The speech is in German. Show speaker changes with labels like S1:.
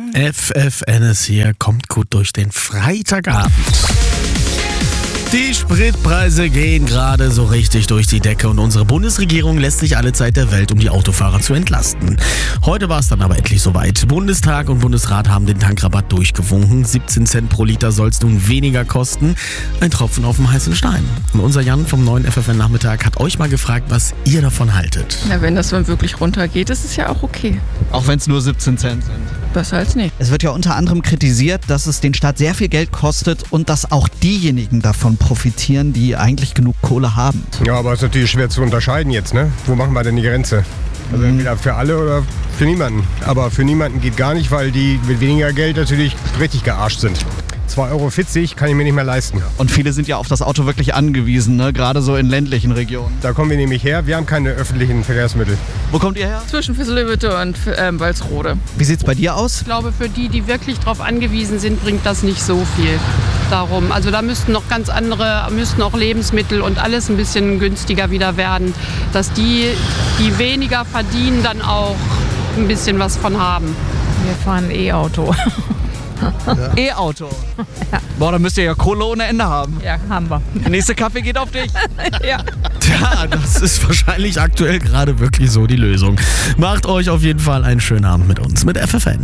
S1: FFN ist hier, kommt gut durch den Freitagabend. Die Spritpreise gehen gerade so richtig durch die Decke und unsere Bundesregierung lässt sich alle Zeit der Welt, um die Autofahrer zu entlasten. Heute war es dann aber endlich soweit. Bundestag und Bundesrat haben den Tankrabatt durchgewunken. 17 Cent pro Liter soll es nun weniger kosten. Ein Tropfen auf dem heißen Stein. Und unser Jan vom neuen FFN-Nachmittag hat euch mal gefragt, was ihr davon haltet.
S2: Na, wenn das dann wirklich runtergeht, ist es ja auch okay.
S3: Auch wenn es nur 17 Cent sind.
S2: Besser als nicht.
S4: Es wird ja unter anderem kritisiert, dass es den Staat sehr viel Geld kostet und dass auch diejenigen davon profitieren, die eigentlich genug Kohle haben.
S5: Ja, aber es ist natürlich schwer zu unterscheiden jetzt, ne? Wo machen wir denn die Grenze? Also entweder für alle oder für niemanden. Aber für niemanden geht gar nicht, weil die mit weniger Geld natürlich richtig gearscht sind. 2,40 Euro kann ich mir nicht mehr leisten.
S4: Und viele sind ja auf das Auto wirklich angewiesen, ne? Gerade so in ländlichen Regionen.
S5: Da kommen wir nämlich her, wir haben keine öffentlichen Verkehrsmittel.
S4: Wo kommt ihr her?
S2: Zwischen Fisselhütte und Walsrode.
S4: Wie sieht's bei dir aus?
S6: Ich glaube, für die wirklich darauf angewiesen sind, bringt das nicht so viel darum. Also da müssten noch ganz andere, müssten auch Lebensmittel und alles ein bisschen günstiger wieder werden, dass die weniger verdienen, dann auch ein bisschen was von haben.
S7: Wir fahren E-Auto.
S4: Ja. E-Auto? Ja. Boah, da müsst ihr ja Kohle ohne Ende haben.
S7: Ja, haben wir.
S4: Der nächste Kaffee geht auf dich.
S7: Ja.
S1: Tja, das ist wahrscheinlich aktuell gerade wirklich so die Lösung. Macht euch auf jeden Fall einen schönen Abend mit uns, mit FFN.